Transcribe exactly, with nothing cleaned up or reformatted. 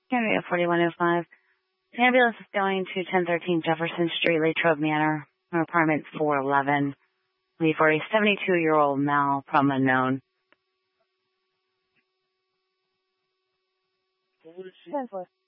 Area forty-one oh five. The ambulance is going to ten thirteen Jefferson Street, Latrobe Manor, apartment four eleven. Leave for a seventy-two-year-old male from unknown. ten four.